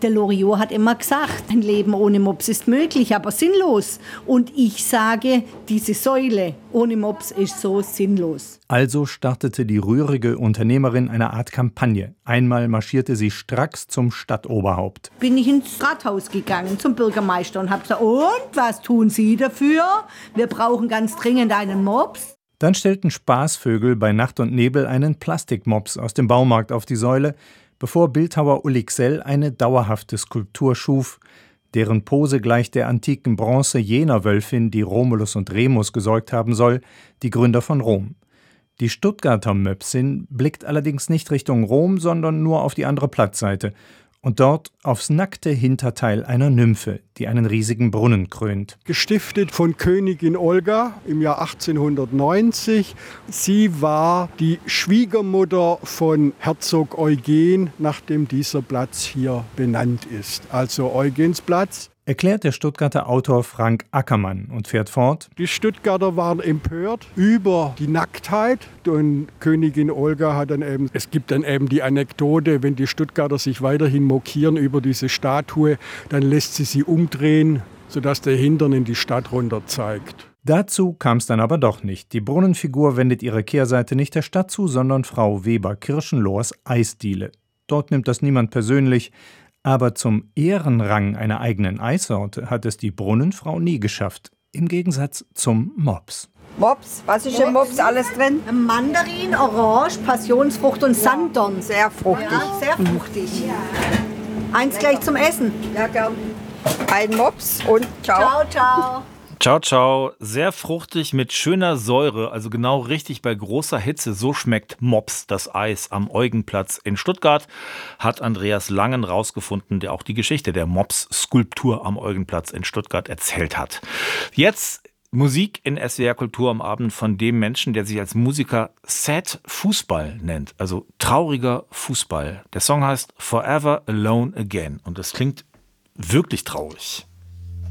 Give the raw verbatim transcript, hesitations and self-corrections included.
Der Loriot hat immer gesagt, ein Leben ohne Mops ist möglich, aber sinnlos. Und ich sage, diese Säule ohne Mops ist so sinnlos. Also startete die rührige Unternehmerin eine Art Kampagne. Einmal marschierte sie stracks zum Stadtoberhaupt. Bin ich ins Rathaus gegangen, zum Bürgermeister, und habe gesagt, und, was tun Sie dafür? Wir brauchen ganz dringend einen Mops. Dann stellten Spaßvögel bei Nacht und Nebel einen Plastikmops aus dem Baumarkt auf die Säule, bevor Bildhauer Uli Gsell eine dauerhafte Skulptur schuf, deren Pose gleich der antiken Bronze jener Wölfin, die Romulus und Remus gesäugt haben soll, die Gründer von Rom. Die Stuttgarter Möpsin blickt allerdings nicht Richtung Rom, sondern nur auf die andere Platzseite und dort aufs nackte Hinterteil einer Nymphe, die einen riesigen Brunnen krönt. Gestiftet von Königin Olga im Jahr achtzehnhundertneunzig. Sie war die Schwiegermutter von Herzog Eugen, nach dem dieser Platz hier benannt ist. Also Eugensplatz. Erklärt der Stuttgarter Autor Frank Ackermann und fährt fort. Die Stuttgarter waren empört über die Nacktheit und Königin Olga hat dann eben, es gibt dann eben die Anekdote, wenn die Stuttgarter sich weiterhin mokieren über diese Statue, dann lässt sie sie umdrehen, sodass der Hintern in die Stadt runter zeigt. Dazu kam es dann aber doch nicht. Die Brunnenfigur wendet ihre Kehrseite nicht der Stadt zu, sondern Frau Weber-Kirschenlohrs Eisdiele. Dort nimmt das niemand persönlich. Aber zum Ehrenrang einer eigenen Eissorte hat es die Brunnenfrau nie geschafft. Im Gegensatz zum Mops. Mops, was ist im Mops alles drin? Mandarin, Orange, Passionsfrucht und Sanddorn. Sehr fruchtig. Ja, sehr fruchtig. Eins gleich zum Essen. Ja, gern. Ein Mops und ciao. Ciao, ciao. Ciao, ciao. Sehr fruchtig mit schöner Säure, also genau richtig bei großer Hitze. So schmeckt Mops, das Eis am Eugenplatz in Stuttgart, hat Andreas Langen rausgefunden, der auch die Geschichte der Mops-Skulptur am Eugenplatz in Stuttgart erzählt hat. Jetzt Musik in S W R Kultur am Abend von dem Menschen, der sich als Musiker Sad Fußball nennt, also trauriger Fußball. Der Song heißt Forever Alone Again und das klingt wirklich traurig.